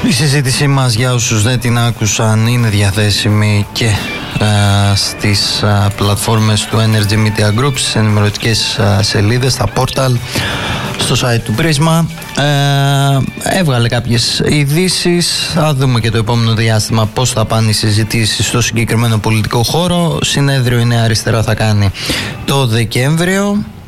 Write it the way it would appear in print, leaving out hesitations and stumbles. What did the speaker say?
Η συζήτησή μας, για όσους δεν την άκουσαν, είναι διαθέσιμη και στις πλατφόρμες του Energy Media Group, στις ενημερωτικές σελίδες, στα πόρταλ, στο site του Πρίσμα. Έβγαλε κάποιες ειδήσεις. Θα δούμε και το επόμενο διάστημα πώς θα πάνε οι συζητήσεις στο συγκεκριμένο πολιτικό χώρο. Συνέδριο η Νέα Αριστερά θα κάνει το Δεκέμβριο.